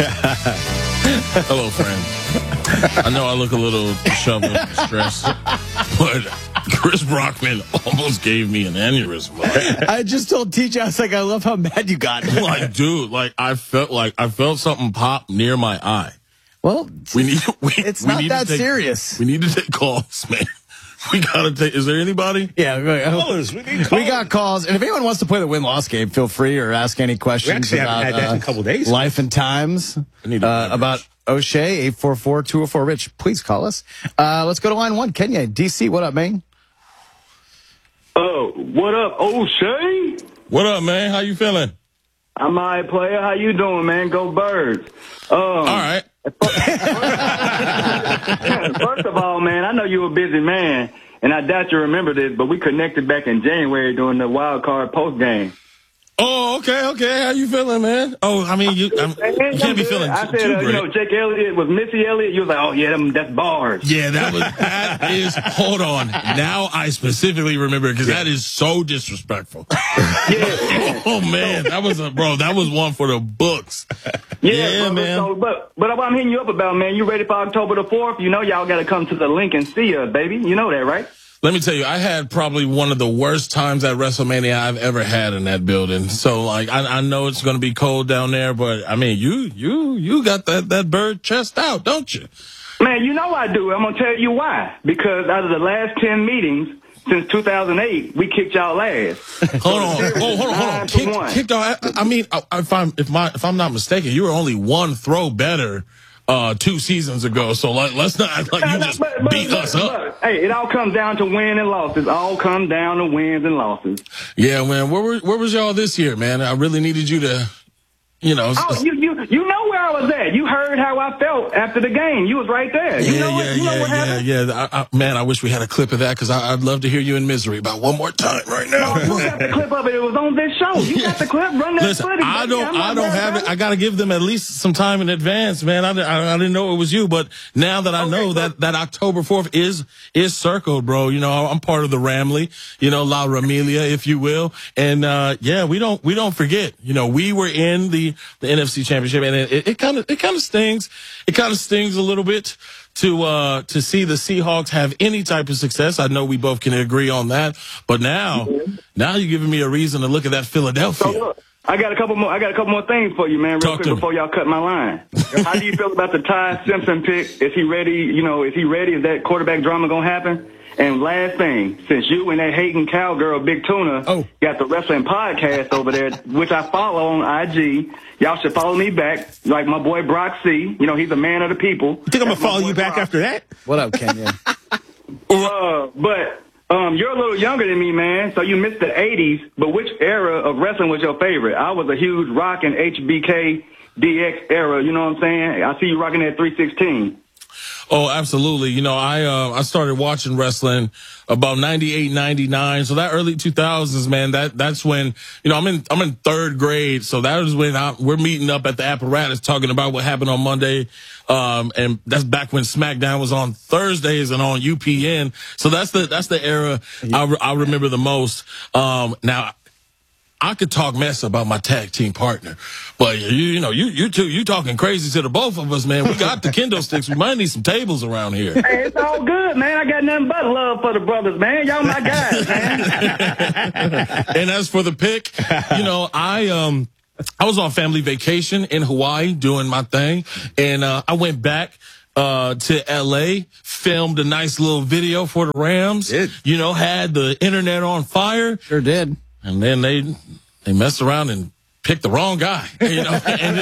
Hello, friend. I know I look a little disheveled and stressed, but Chris Brockman almost gave me an aneurysm. I just told TJ, I was like, I love how mad you got. Like, dude, I felt something pop near my eye. Well, it's not that serious. We need to take calls, man. We gotta take. Is there anybody? Yeah, we got calls, and if anyone wants to play the win-loss game, feel free or ask any questions haven't had that in a couple days. Life and times about O'Shea 844-204-RICH. Please call us. Let's go to line 1. Kenya, DC. What up, man? Oh, what up, O'Shea? What up, man? How you feeling? I'm all right, player. How you doing, man? Go Birds. All right. First of all, man, I know you're a busy man, and I doubt you remember this, but we connected back in January during the wild card post game. Oh, okay. How you feeling, man? Oh, I mean, you can't be feeling I said, too great. you know, Jake Elliott was Missy Elliott. You was like, oh, yeah, that's bars. Yeah, that is, hold on. Now I specifically remember because that is so disrespectful. Yeah. Oh, man, that was one for the books. Yeah, man. So, but what I'm hitting you up about, man, you ready for October the 4th? You know y'all got to come to the link and see us, baby. You know that, right? Let me tell you, I had probably one of the worst times at WrestleMania I've ever had in that building. So, like, I know it's going to be cold down there, but, I mean, you got that bird chest out, don't you? Man, you know I do. I'm going to tell you why. Because out of the last 10 meetings since 2008, we kicked y'all ass. Hold on. Kicked our ass. I mean, if I'm not mistaken, you were only one throw better 2 seasons ago, so let's not act like you just beat us up. Hey, it all comes down to wins and losses. All come down to wins and losses. Yeah, man. Where was y'all this year, man? I really needed you to, you know. Oh, you know where I was at. You heard how I felt after the game. You was right there. You know what happened? Man, I wish we had a clip of that because I'd love to hear you in misery about one more time right now. No, you got the clip of it. It was on this show. You got the clip. Run that Listen, footage. I don't have it. I got to give them at least some time in advance, man. I didn't know it was you, but now that I know that October 4th is circled, bro. You know, I'm part of the Ramley, you know, La Ramelia, if you will. And, we don't forget, you know, we were in the NFC Championship, and it kind of stings. It kind of stings a little bit to see the Seahawks have any type of success. I know we both can agree on that, but now you're giving me a reason to look at that Philadelphia. So look, I got a couple more things for you, man, real quick before y'all cut my line. How do you feel about the Ty Simpson pick? Is he ready? You know, is he ready? Is that quarterback drama gonna happen? And last thing, since you and that hating cowgirl Big Tuna got the wrestling podcast over there, which I follow on IG, y'all should follow me back, like my boy Brock C. You know, he's a man of the people. You think I'm going to follow you back after that? What up, Kenya? But you're a little younger than me, man, so you missed the 80s, but which era of wrestling was your favorite? I was a huge Rock and HBK DX era, you know what I'm saying? I see you rocking that 316. Oh, absolutely. You know, I started watching wrestling about 98, 99. So that early 2000s, man, that's when, you know, I'm in 3rd grade. So that was when we're meeting up at the apparatus talking about what happened on Monday. And that's back when SmackDown was on Thursdays and on UPN. So that's the era I remember the most. Now, I could talk mess about my tag team partner, but you talking crazy to the both of us, man. We got the kendo sticks. We might need some tables around here. Hey, it's all good, man. I got nothing but love for the brothers, man. Y'all my guys, man. And as for the pick, you know, I was on family vacation in Hawaii doing my thing, and I went back to LA, filmed a nice little video for the Rams. You know, had the internet on fire. Sure did. And then they messed around and picked the wrong guy, you know. And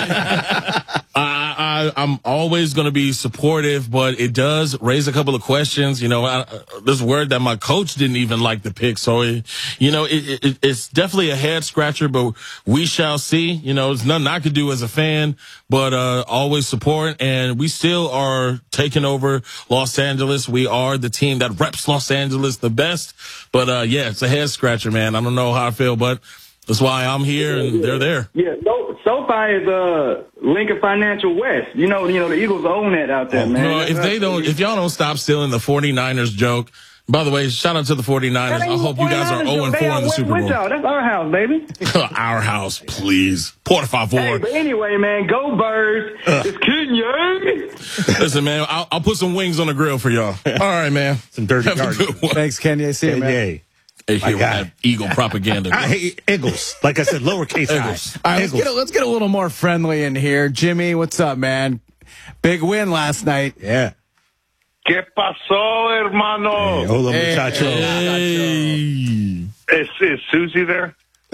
I'm always going to be supportive, but it does raise a couple of questions. You know, there's word that my coach didn't even like the pick. So, it's definitely a head scratcher, but we shall see. You know, there's nothing I could do as a fan, but always support. And we still are taking over Los Angeles. We are the team that reps Los Angeles the best. But, it's a head scratcher, man. I don't know how I feel, but that's why I'm here and they're there. Yeah, SoFi is Lincoln Financial West. You know, the Eagles own that out there, man. No, if y'all don't stop stealing the 49ers joke, By the way, shout out to the 49ers. I hope you guys are 0-4 in the Super Bowl. That's our house, baby. Our house, please. Por favor. Hey, but anyway, man, go Birds. It's Kenya. Listen, man, I'll put some wings on the grill for y'all. All right, man. Some dirty Have a garden. good one. Thanks, Kenya. See you, man. Hey, Hey, here we have Eagle propaganda. I hate Eagles. Like I said, lowercase Eagles. I. All right, let's get a little more friendly in here. Jimmy, what's up, man? Big win last night. Yeah. ¿Qué pasó, hermano? Hey, hola, Hey, muchacho. Hey. Is Susie there?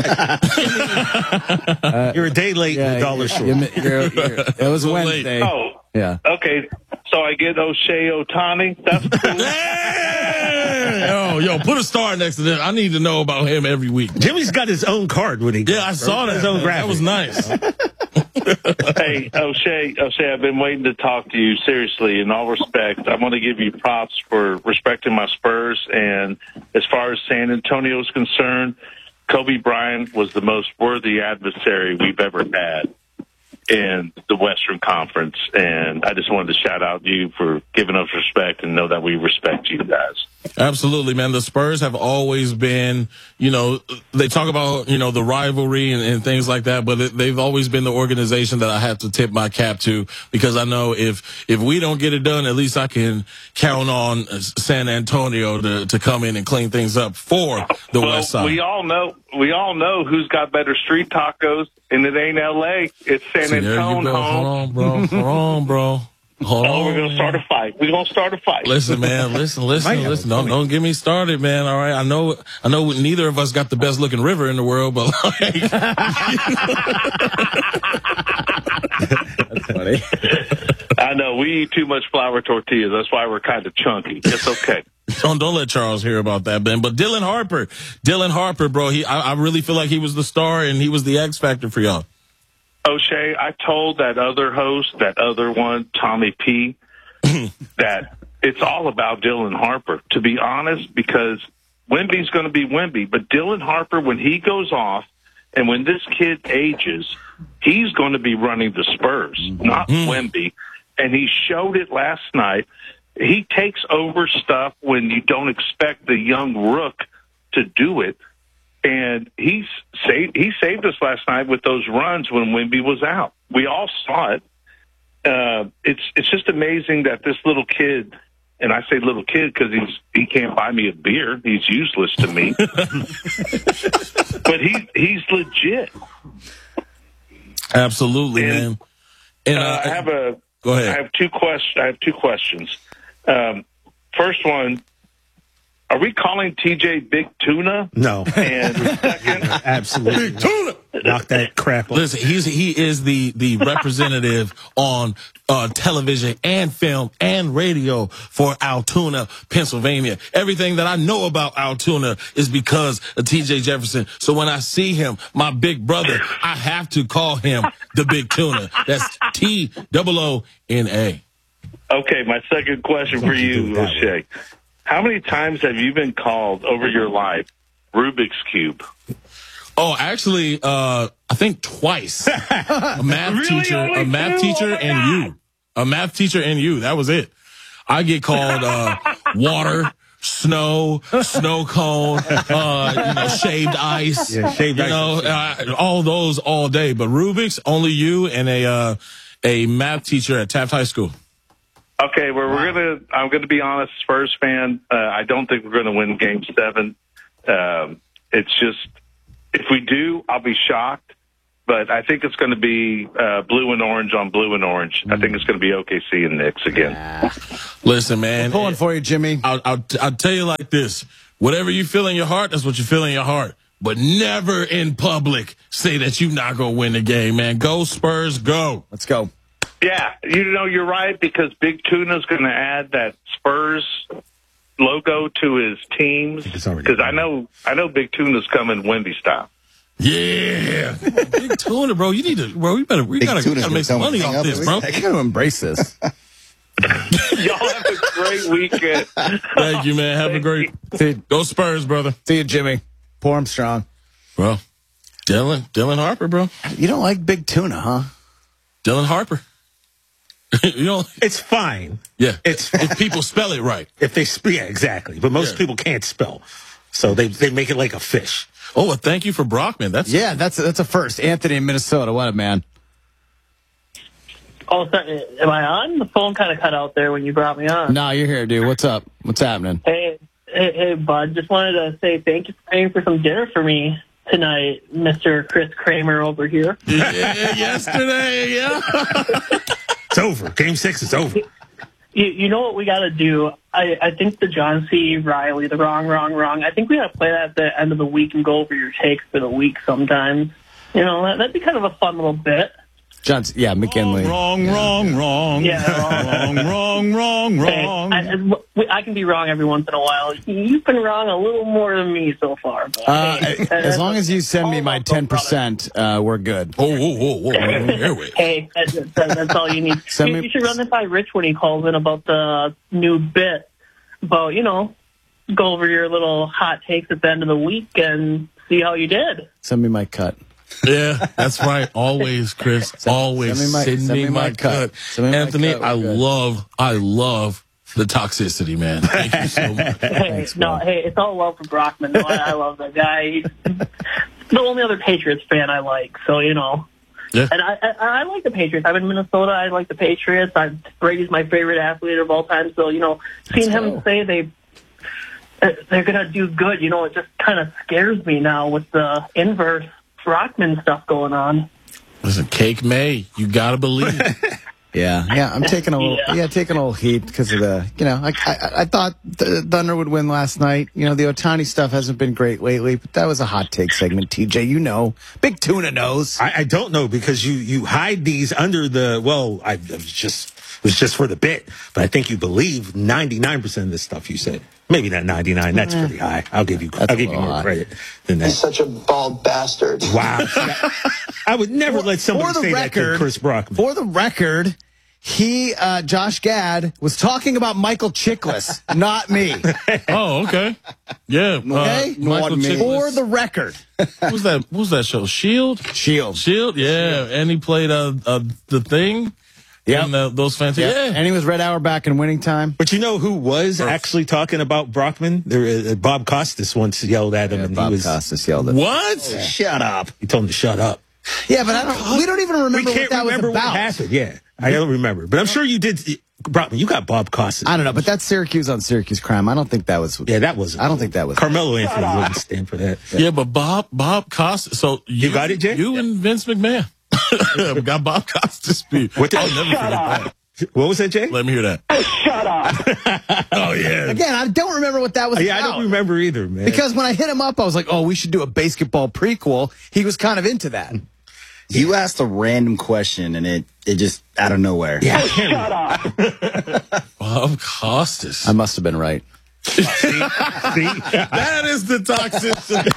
You're a day late and a dollar short. It was So late. Wednesday. Oh, Yeah. okay. So I get O'Shea Ohtani. That's cool. Oh, yo, put a star next to that. I need to know about him every week. Jimmy's got his own card when he Yeah, I saw that. His own That graphic. was nice. Hey, O'Shea, I've been waiting to talk to you seriously. In all respect, I want to give you props for respecting my Spurs. And as far as San Antonio is concerned, Kobe Bryant was the most worthy adversary we've ever had in the Western Conference. And I just wanted to shout out you for giving us respect and know that we respect you guys. Absolutely, man. The Spurs have always been, you know, they talk about, you know, the rivalry and things like that, but they've always been the organization that I have to tip my cap to, because I know if we don't get it done, at least I can count on San Antonio to come in and clean things up for the West Side. We all know who's got better street tacos, and it ain't L.A. It's San See, there you Antonio. go. Hold on, bro. Hold on, bro. Hold on. We're gonna start a fight. We're gonna start a fight. Listen, man. Listen. Don't get me started, man. All right. I know. Neither of us got the best looking river in the world, but like, That's funny. I know we eat too much flour tortillas. That's why we're kind of chunky. It's okay. don't let Charles hear about that, Ben. But Dylan Harper, bro. I really feel like he was the star and he was the X factor for y'all. O'Shea, I told that other host, that other one, Tommy P, that it's all about Dylan Harper, to be honest, because Wemby's going to be Wemby. But Dylan Harper, when he goes off and when this kid ages, he's going to be running the Spurs, not Wemby. And he showed it last night. He takes over stuff when you don't expect the young rook to do it. And he saved us last night with those runs when Wemby was out. We all saw it. It's just amazing that this little kid, and I say little kid because he can't buy me a beer. He's useless to me. But he's legit. Absolutely, man. And go ahead. I have two questions. First one. Are we calling TJ Big Tuna? No. And second, Absolutely. Big Tuna. Knock that crap off. Listen, he is the representative on television and film and radio for Altoona, Pennsylvania. Everything that I know about Altoona is because of TJ Jefferson. So when I see him, my big brother, I have to call him the Big Tuna. That's T-O-O-N-A. okay, my second question for you, O'Shea. How many times have you been called over your life Rubik's Cube? Oh, actually, I think twice. A math teacher and you. That was it. I get called water, snow cone, shaved ice. Yeah, shaved ice. All those all day. But Rubik's, only you and a math teacher at Taft High School. Okay, well, I'm gonna be honest, Spurs fan. I don't think we're gonna win Game 7. It's just, if we do, I'll be shocked. But I think it's going to be blue and orange on blue and orange. I think it's going to be OKC and Knicks again. Listen, man. Pulling for you, Jimmy. I'll tell you like this. Whatever you feel in your heart, that's what you feel in your heart. But never in public say that you're not going to win the game, man. Go Spurs, go. Let's go. Yeah, you're right, because Big Tuna's going to add that Spurs logo to his teams. Because I know Big Tuna's coming Wemby style. Yeah, Big Tuna, bro. You need to, bro. We gotta make some money off this, bro. I gotta embrace this. Y'all have a great weekend. Thank you, man. Have a great. Go Spurs, brother. See you, Jimmy. Pour 'em strong, bro. Dylan Harper, bro. You don't like Big Tuna, huh? Dylan Harper. It's fine. Yeah. It's if people spell it right. If they yeah, exactly. But most people can't spell. So they make it like a fish. Oh, well, thank you for Brockman. That's a first. Anthony in Minnesota. What a man. Oh, sorry. Am I on? The phone kind of cut out there when you brought me on. No, you're here, dude. What's up? What's happening? Hey, bud. Just wanted to say thank you for paying for some dinner for me tonight, Mr. Chris Kramer over here. Yeah, yesterday, yeah. It's over. Game 6 is over. You know what we got to do? I think the John C. Riley, the wrong. I think we got to play that at the end of the week and go over your takes for the week sometimes. That'd be kind of a fun little bit. McKinley. Wrong. Yeah, wrong. Hey, I can be wrong every once in a while. You've been wrong a little more than me so far. But, as long as you send me my 10%, we're good. Whoa. Hey, that's all you need. You should run it by Rich when he calls in about the new bit. About, go over your little hot takes at the end of the week and see how you did. Send me my cut. Yeah, that's right. Always, Chris. Always send me my cut. Anthony, I love the toxicity, man. Thank you so much. Hey, it's all love for Brockman. No, I love that guy. He's the only other Patriots fan I like, so Yeah. And I like the Patriots. I'm in Minnesota. I like the Patriots. Brady's my favorite athlete of all time. So seeing him say they're gonna do good, it just kind of scares me now with the inverse Brockman stuff going on. Listen, Cake May, you gotta believe. Yeah, I'm taking a little heat because of the, I thought the Thunder would win last night. The Ohtani stuff hasn't been great lately, but that was a hot take segment. TJ, Big Tuna knows. I don't know because you hide these under the it was just for the bit, but I think you believe 99% of the stuff you said. Maybe not 99. That's pretty high. I'll give you more credit than that. He's such a bald bastard. Wow. I would never let somebody say that to Chris Brockman. For the record, Josh Gad, was talking about Michael Chiklis, not me. Oh, okay. Yeah. Okay? Michael Chiklis. For the record. What was that show? Shield, yeah. And he played the thing. Yeah, those fans. Yeah, and he was Red Auerbach in Winning Time. But who was actually talking about Brockman? Bob Costas once yelled at him, and Costas yelled at him. What? Shut up! He told him to shut up. Yeah, but we don't even remember what that was about. What happened. Yeah, I don't remember, but I'm sure you did. Brockman, you got Bob Costas. I don't know, but that's Syracuse on Syracuse crime. I don't think that was. Yeah, that was. I don't think that was. Carmelo Anthony wouldn't stand for that. Yeah, but Bob Costas. So you got it, Jay? You and Vince McMahon. Got Bob Costas. I'll never forget that. What was that, Jay? Let me hear that. Shut up. Oh, yeah. Again, I don't remember what that was about. I don't remember either, man. Because when I hit him up, I was like, we should do a basketball prequel. He was kind of into that. You asked a random question, and it just out of nowhere. Yeah, shut up. Bob Costas. I must have been right. See? That is the toxicity.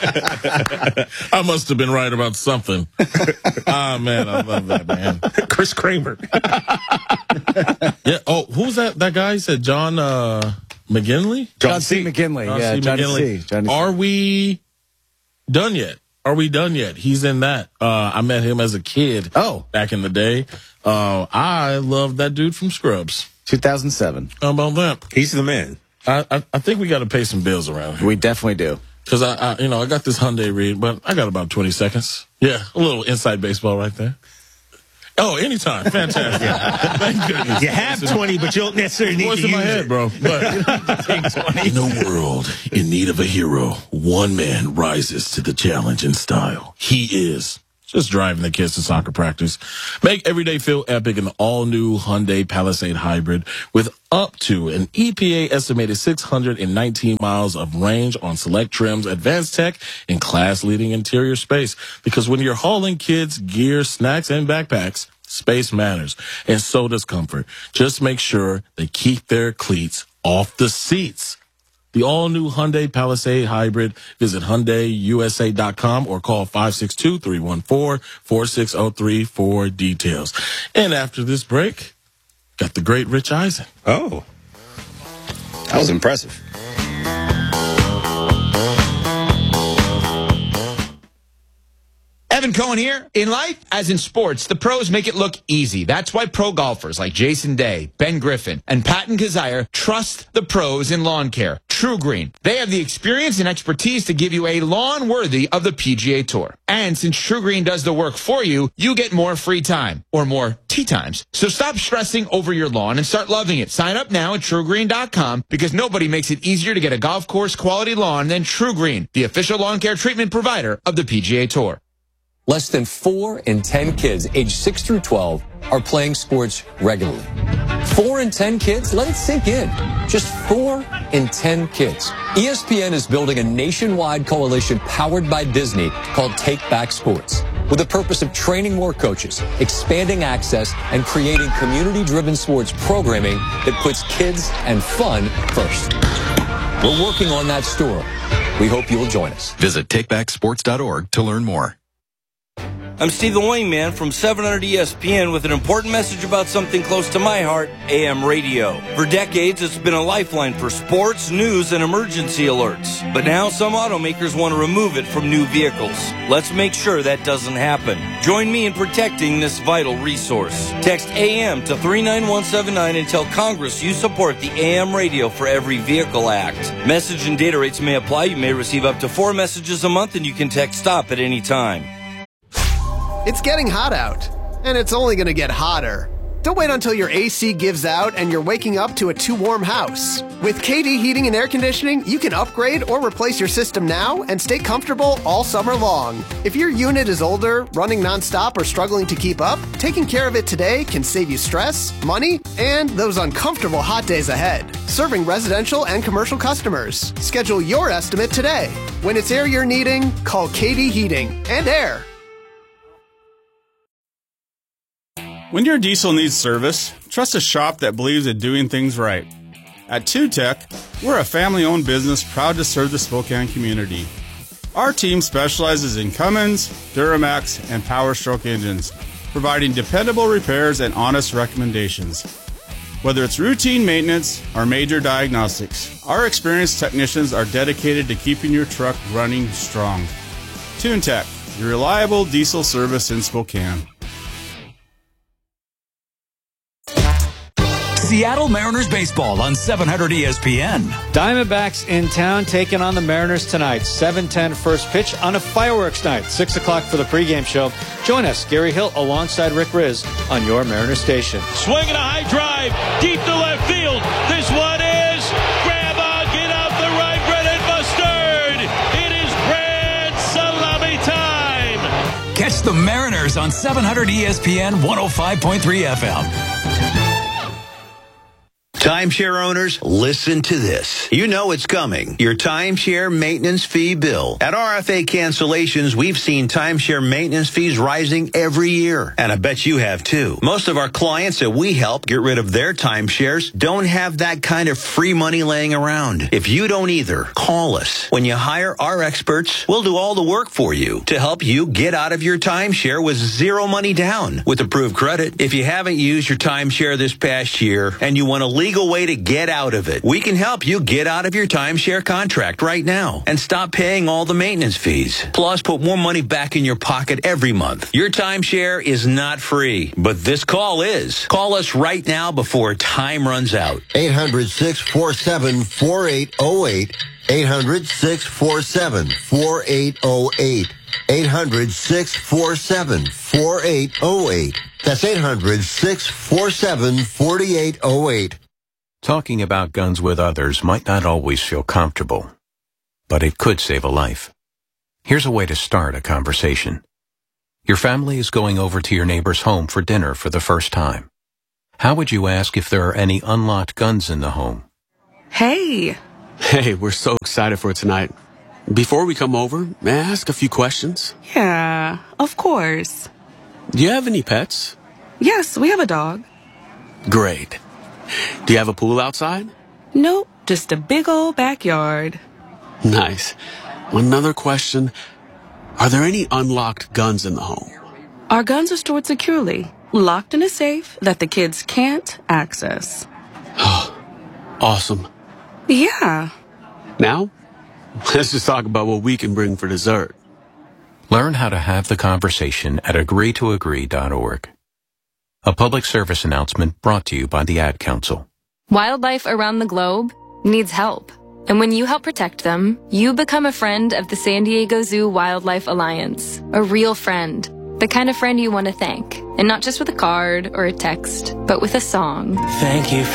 I must have been right about something. Man, I love that, man. Chris Kramer. Yeah. Oh, who's that guy? He said John McGinley? John C. McGinley. Johnny C. Are we done yet? He's in that. I met him as a kid. Back in the day. I love that dude from Scrubs. 2007. How about that? He's the man. I think we got to pay some bills around here. We definitely do. Because I got this Hyundai read, but I got about 20 seconds. Yeah, a little inside baseball right there. Oh, anytime. Fantastic. Thank goodness. You have 20, but you don't necessarily need to use in my head, bro. But in a world in need of a hero, one man rises to the challenge in style. He is just driving the kids to soccer practice. Make every day feel epic in the all-new Hyundai Palisade Hybrid with up to an EPA estimated 619 miles of range on select trims, advanced tech, and class-leading interior space. Because when you're hauling kids, gear, snacks, and backpacks, space matters, and so does comfort. Just make sure they keep their cleats off the seats. The all-new Hyundai Palisade Hybrid. Visit HyundaiUSA.com or call 562-314-4603 for details. And after this break, got the great Rich Eisen. Oh. That was impressive. Evan Cohen here. In life, as in sports, the pros make it look easy. That's why pro golfers like Jason Day, Ben Griffin, and Patton Kazire trust the pros in lawn care. True Green. They have the experience and expertise to give you a lawn worthy of the PGA Tour. And since True Green does the work for you, you get more free time, or more tee times. So stop stressing over your lawn and start loving it. Sign up now at TrueGreen.com because nobody makes it easier to get a golf course quality lawn than True Green, the official lawn care treatment provider of the PGA Tour. Less than 4 in 10 kids aged 6 through 12 are playing sports regularly. 4 in 10 kids? Let it sink in. Just 4 in 10 kids. ESPN is building a nationwide coalition powered by Disney called Take Back Sports, with the purpose of training more coaches, expanding access, and creating community-driven sports programming that puts kids and fun first. We're working on that story. We hope you'll join us. Visit takebacksports.org to learn more. I'm Stephen Wingman from 700 ESPN with an important message about something close to my heart, AM radio. For decades, it's been a lifeline for sports, news, and emergency alerts. But now some automakers want to remove it from new vehicles. Let's make sure that doesn't happen. Join me in protecting this vital resource. Text AM to 39179 and tell Congress you support the AM Radio for Every Vehicle Act. Message and data rates may apply. You may receive up to 4 messages a month, and you can text STOP at any time. It's getting hot out, and it's only going to get hotter. Don't wait until your AC gives out and you're waking up to a too warm house. With KD Heating and Air Conditioning, you can upgrade or replace your system now and stay comfortable all summer long. If your unit is older, running nonstop, or struggling to keep up, taking care of it today can save you stress, money, and those uncomfortable hot days ahead. Serving residential and commercial customers. Schedule your estimate today. When it's air you're needing, call KD Heating and Air. When your diesel needs service, trust a shop that believes in doing things right. At TuTech, we're a family-owned business proud to serve the Spokane community. Our team specializes in Cummins, Duramax, and Power Stroke engines, providing dependable repairs and honest recommendations. Whether it's routine maintenance or major diagnostics, our experienced technicians are dedicated to keeping your truck running strong. TuTech, your reliable diesel service in Spokane. Seattle Mariners baseball on 700 ESPN. Diamondbacks in town taking on the Mariners tonight. 7:10 first pitch on a fireworks night. 6 o'clock for the pregame show. Join us, Gary Hill, alongside Rick Riz on your Mariners station. Swinging a high drive deep to left field. This one is grab on, get out the right, Brennan Mustard. It is grand salami time. Catch the Mariners on 700 ESPN 105.3 FM. Timeshare owners, listen to this. You know it's coming. Your timeshare maintenance fee bill. At RFA Cancellations, we've seen timeshare maintenance fees rising every year. And I bet you have too. Most of our clients that we help get rid of their timeshares don't have that kind of free money laying around. If you don't either, call us. When you hire our experts, we'll do all the work for you to help you get out of your timeshare with zero money down with approved credit. If you haven't used your timeshare this past year and you want a legal way to get out of it, we can help you get out of your timeshare contract right now and stop paying all the maintenance fees. Plus, put more money back in your pocket every month. Your timeshare is not free, but this call is. Call us right now before time runs out. 800-647-4808. 800-647-4808. 800-647-4808. That's 800-647-4808. Talking about guns with others might not always feel comfortable, but it could save a life. Here's a way to start a conversation. Your family is going over to your neighbor's home for dinner for the first time. How would you ask if there are any unlocked guns in the home? Hey, we're so excited for tonight. Before we come over, may I ask a few questions? Yeah, of course. Do you have any pets? Yes, we have a dog. Great. Do you have a pool outside? Nope, just a big old backyard. Nice. Another question. Are there any unlocked guns in the home? Our guns are stored securely, locked in a safe that the kids can't access. Awesome. Yeah. Now, let's just talk about what we can bring for dessert. Learn how to have the conversation at agreetoagree.org. A public service announcement brought to you by the Ad Council. Wildlife around the globe needs help. And when you help protect them, you become a friend of the San Diego Zoo Wildlife Alliance. A real friend. The kind of friend you want to thank. And not just with a card or a text, but with a song. Thank you for